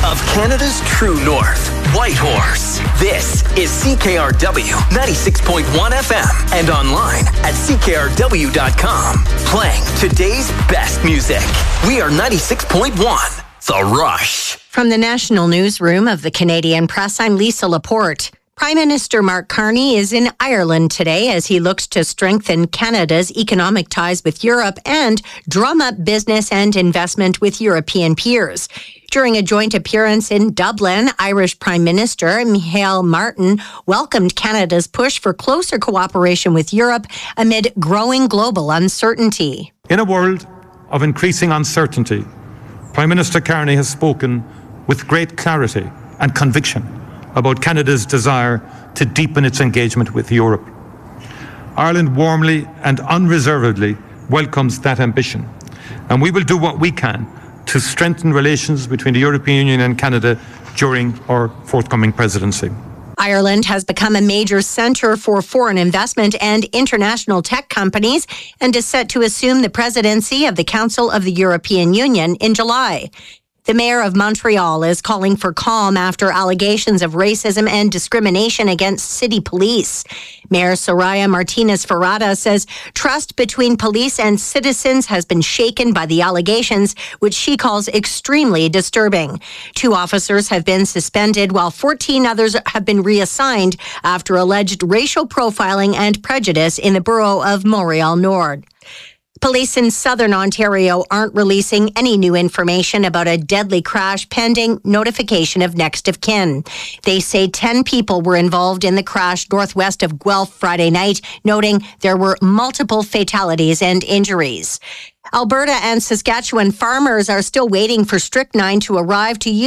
of Canada's true north, Whitehorse. This is CKRW 96.1 FM and online at ckrw.com. Playing today's best music. We are 96.1, The Rush. From the National Newsroom of the Canadian Press, I'm Lisa Laporte. Prime Minister Mark Carney is in Ireland today as he looks to strengthen Canada's economic ties with Europe and drum up business and investment with European peers. During a joint appearance in Dublin, Irish Prime Minister Micheál Martin welcomed Canada's push for closer cooperation with Europe amid growing global uncertainty. In a world of increasing uncertainty, Prime Minister Carney has spoken with great clarity and conviction about Canada's desire to deepen its engagement with Europe. Ireland warmly and unreservedly welcomes that ambition, and we will do what we can to strengthen relations between the European Union and Canada during our forthcoming presidency. Ireland has become a major centre for foreign investment and international tech companies and is set to assume the presidency of the Council of the European Union in July. The mayor of Montreal is calling for calm after allegations of racism and discrimination against city police. Mayor Soraya Martinez-Ferrada says trust between police and citizens has been shaken by the allegations, which she calls extremely disturbing. 2 officers have been suspended while 14 others have been reassigned after alleged racial profiling and prejudice in the borough of Montreal Nord. Police in southern Ontario aren't releasing any new information about a deadly crash pending notification of next of kin. They say 10 people were involved in the crash northwest of Guelph Friday night, noting there were multiple fatalities and injuries. Alberta and Saskatchewan farmers are still waiting for strychnine to arrive to use